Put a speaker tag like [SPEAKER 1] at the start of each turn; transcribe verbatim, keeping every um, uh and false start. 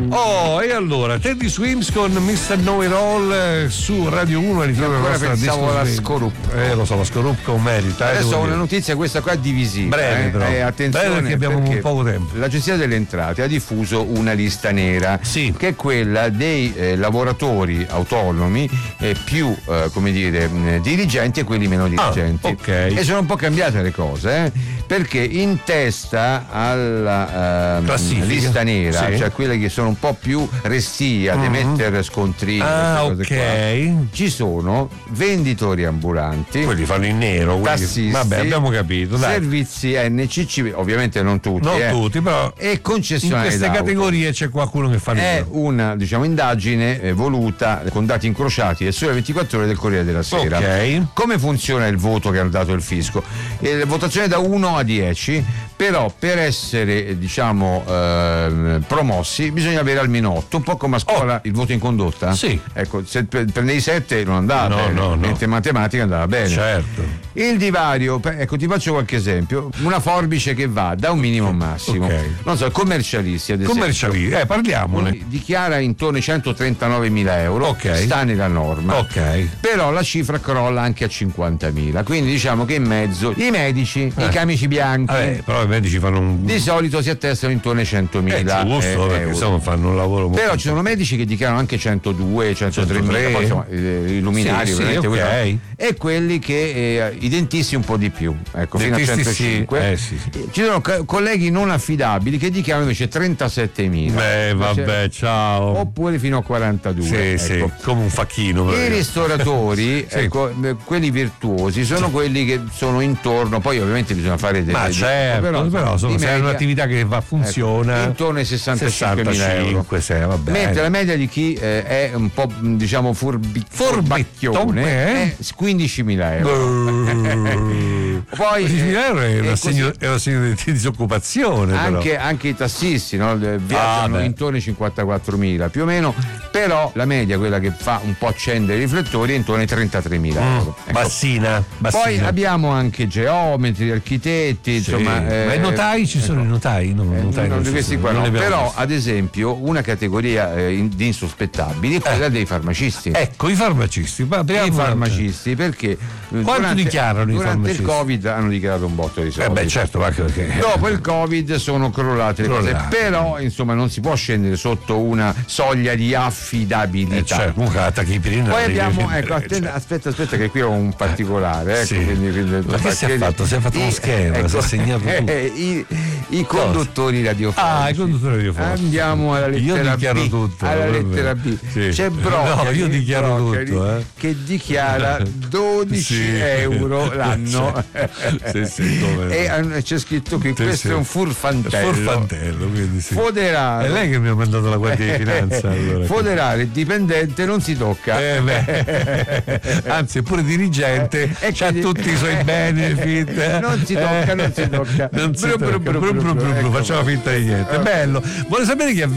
[SPEAKER 1] Oh, e allora Teddy Swims con mister Know It All eh, su Radio uno.
[SPEAKER 2] Ancora pensavo alla Scorup.
[SPEAKER 1] Eh, lo so, la Scorup con merita.
[SPEAKER 2] Adesso
[SPEAKER 1] eh,
[SPEAKER 2] ho una
[SPEAKER 1] dire.
[SPEAKER 2] notizia, questa qua divisiva.
[SPEAKER 1] Breve,
[SPEAKER 2] eh.
[SPEAKER 1] però.
[SPEAKER 2] Eh, attenzione,
[SPEAKER 1] Breve perché abbiamo
[SPEAKER 2] perché
[SPEAKER 1] un poco tempo.
[SPEAKER 2] L'Agenzia delle Entrate ha diffuso una lista nera,
[SPEAKER 1] sì.
[SPEAKER 2] che è quella dei eh, lavoratori autonomi eh, più, eh, come dire, mh, dirigenti e quelli meno dirigenti.
[SPEAKER 1] Ah, ok.
[SPEAKER 2] E sono un po' cambiate le cose, eh, perché in testa alla eh, lista nera,
[SPEAKER 1] sì.
[SPEAKER 2] cioè quelle che sono un po' più restie ad emettere scontrini,
[SPEAKER 1] Ah,
[SPEAKER 2] queste cose
[SPEAKER 1] ok.
[SPEAKER 2] qua, ci sono venditori ambulanti,
[SPEAKER 1] Quelli fanno in nero, quelli...
[SPEAKER 2] tassisti,
[SPEAKER 1] vabbè, abbiamo capito, dai.
[SPEAKER 2] servizi N C C, ovviamente non tutti,
[SPEAKER 1] Non
[SPEAKER 2] eh,
[SPEAKER 1] tutti, però
[SPEAKER 2] e
[SPEAKER 1] in
[SPEAKER 2] concessionari
[SPEAKER 1] queste
[SPEAKER 2] d'auto.
[SPEAKER 1] categorie c'è qualcuno che fa in
[SPEAKER 2] È
[SPEAKER 1] nero.
[SPEAKER 2] una, diciamo, indagine eh, voluta con dati incrociati del Sole ventiquattro Ore del Corriere della Sera.
[SPEAKER 1] Ok.
[SPEAKER 2] Come funziona il voto che hanno dato il fisco? Eh, votazione da uno a dieci, però per essere eh, diciamo eh, promossi bisogna avere almeno otto, un po' come a scuola
[SPEAKER 1] Oh.
[SPEAKER 2] il voto in condotta.
[SPEAKER 1] Sì.
[SPEAKER 2] Ecco, se pre- prendevi sette non andava
[SPEAKER 1] No,
[SPEAKER 2] bene,
[SPEAKER 1] no, no.
[SPEAKER 2] mentre in matematica andava bene.
[SPEAKER 1] Certo.
[SPEAKER 2] Il divario, per- ecco, ti faccio qualche esempio, una forbice che va da un minimo a un massimo.
[SPEAKER 1] Ok.
[SPEAKER 2] Non so, commercialisti ad esempio.
[SPEAKER 1] Commerciali, eh, parliamone.
[SPEAKER 2] Dichiara intorno ai centotrentanovemila euro,
[SPEAKER 1] Ok.
[SPEAKER 2] sta nella norma.
[SPEAKER 1] Ok.
[SPEAKER 2] Però la cifra crolla anche a cinquantamila, quindi diciamo che in mezzo i medici,
[SPEAKER 1] Eh.
[SPEAKER 2] i camici bianchi,
[SPEAKER 1] Vabbè, però i medici fanno un.
[SPEAKER 2] di solito si attestano intorno ai
[SPEAKER 1] Eh,
[SPEAKER 2] centomila
[SPEAKER 1] giusto,
[SPEAKER 2] eh,
[SPEAKER 1] perché
[SPEAKER 2] euro.
[SPEAKER 1] insomma fanno un lavoro molto.
[SPEAKER 2] Però ci sono medici che dichiarano anche centodue, centotremila, poi insomma, eh, i luminari,
[SPEAKER 1] Sì, sì,
[SPEAKER 2] veramente
[SPEAKER 1] ok.
[SPEAKER 2] quello- e quelli che eh, i dentisti un po' di più, ecco, fino a
[SPEAKER 1] Dentisti
[SPEAKER 2] centocinque.
[SPEAKER 1] sì, eh, sì, sì.
[SPEAKER 2] Ci sono co- colleghi non affidabili che dichiarano invece trentasettemila.
[SPEAKER 1] Beh, vabbè, ciao.
[SPEAKER 2] Oppure fino a quarantadue.
[SPEAKER 1] Sì,
[SPEAKER 2] ecco.
[SPEAKER 1] sì, come un facchino.
[SPEAKER 2] I
[SPEAKER 1] proprio.
[SPEAKER 2] ristoratori,
[SPEAKER 1] Sì.
[SPEAKER 2] ecco, eh, quelli virtuosi, sono quelli che sono intorno, poi ovviamente bisogna fare delle.
[SPEAKER 1] Ma
[SPEAKER 2] delle-
[SPEAKER 1] certo, però, insomma,
[SPEAKER 2] di
[SPEAKER 1] se è
[SPEAKER 2] media,
[SPEAKER 1] un'attività che va, funziona.
[SPEAKER 2] ecco, intorno ai sessantacinquemila euro.
[SPEAKER 1] sessantacinque, sì, va bene.
[SPEAKER 2] Mentre la media di chi eh, è un po' mh, diciamo furbi,
[SPEAKER 1] Furbetto,
[SPEAKER 2] furbacchione
[SPEAKER 1] eh?
[SPEAKER 2] è quindicimila euro. Poi
[SPEAKER 1] quindicimila euro è
[SPEAKER 2] eh,
[SPEAKER 1] un
[SPEAKER 2] è
[SPEAKER 1] assegno,
[SPEAKER 2] così.
[SPEAKER 1] è un assegno di disoccupazione.
[SPEAKER 2] Anche,
[SPEAKER 1] però.
[SPEAKER 2] anche i tassisti, no? Viaggiano
[SPEAKER 1] Ah, beh.
[SPEAKER 2] intorno ai cinquantaquattromila più o meno, però la media, quella che fa un po' accendere i riflettori, è intorno ai trentatremila euro. Ecco.
[SPEAKER 1] Bassina, bassina.
[SPEAKER 2] Poi abbiamo anche geometri, architetti,
[SPEAKER 1] Sì.
[SPEAKER 2] insomma.
[SPEAKER 1] Ma i notai ci sono i notai? No,
[SPEAKER 2] Eh,
[SPEAKER 1] notai
[SPEAKER 2] non
[SPEAKER 1] non
[SPEAKER 2] di
[SPEAKER 1] ci
[SPEAKER 2] questi
[SPEAKER 1] sono,
[SPEAKER 2] qua
[SPEAKER 1] non
[SPEAKER 2] no.
[SPEAKER 1] li abbiamo
[SPEAKER 2] Però
[SPEAKER 1] visti.
[SPEAKER 2] ad esempio una categoria eh, in- di insospettabili è quella dei farmacisti.
[SPEAKER 1] Ecco, i farmacisti. Ma apriamo
[SPEAKER 2] I
[SPEAKER 1] una-
[SPEAKER 2] farmacisti, perché eh, durante,
[SPEAKER 1] dichiarano i
[SPEAKER 2] durante il
[SPEAKER 1] farmacisti?
[SPEAKER 2] Covid hanno dichiarato un botto di
[SPEAKER 1] Eh
[SPEAKER 2] soldi.
[SPEAKER 1] beh, certo, anche perché.
[SPEAKER 2] Dopo il Covid sono crollate le cose,
[SPEAKER 1] Crollate.
[SPEAKER 2] però insomma non si può scendere sotto una soglia di affidabilità.
[SPEAKER 1] Eh, certo, comunque attacchi i pirini.
[SPEAKER 2] Poi abbiamo,
[SPEAKER 1] eh,
[SPEAKER 2] ecco, atten-
[SPEAKER 1] certo.
[SPEAKER 2] aspetta, aspetta, che qui ho un particolare. Ecco,
[SPEAKER 1] Sì.
[SPEAKER 2] quindi, quindi-
[SPEAKER 1] Ma che si è
[SPEAKER 2] perché-
[SPEAKER 1] fatto? Si è fatto uno
[SPEAKER 2] i-
[SPEAKER 1] schema, si è segnato tutto.
[SPEAKER 2] eh, i, i conduttori radiofonici.
[SPEAKER 1] Ah, i conduttori radiofonici.
[SPEAKER 2] Andiamo alla
[SPEAKER 1] Io
[SPEAKER 2] lettera
[SPEAKER 1] dichiaro
[SPEAKER 2] B.
[SPEAKER 1] tutto,
[SPEAKER 2] alla
[SPEAKER 1] vabbè.
[SPEAKER 2] lettera B.
[SPEAKER 1] Sì.
[SPEAKER 2] C'è Broccoli,
[SPEAKER 1] No, io dichiaro
[SPEAKER 2] Broccoli,
[SPEAKER 1] tutto, eh.
[SPEAKER 2] che dichiara dodici
[SPEAKER 1] Sì.
[SPEAKER 2] euro l'anno.
[SPEAKER 1] Sì, sì, come no.
[SPEAKER 2] E eh, c'è scritto qui:
[SPEAKER 1] Sì,
[SPEAKER 2] questo
[SPEAKER 1] sì.
[SPEAKER 2] è un furfantello.
[SPEAKER 1] Forfantello, quindi sì.
[SPEAKER 2] Foderare.
[SPEAKER 1] È lei che mi ha mandato la Guardia di Finanza. Allora.
[SPEAKER 2] Foderare il dipendente non si tocca.
[SPEAKER 1] Eh beh. Anzi, è pure dirigente,
[SPEAKER 2] Eh,
[SPEAKER 1] c'ha
[SPEAKER 2] quindi-
[SPEAKER 1] tutti i suoi benefit.
[SPEAKER 2] Non si tocca, non si tocca.
[SPEAKER 1] Non si
[SPEAKER 2] Bru, bru,
[SPEAKER 1] tocca.
[SPEAKER 2] bru,
[SPEAKER 1] Bru, bru,
[SPEAKER 2] bru,
[SPEAKER 1] bru, bru.
[SPEAKER 2] ecco.
[SPEAKER 1] Facciamo finta di niente.
[SPEAKER 2] Eh.
[SPEAKER 1] Bello. Vuole sapere chi ha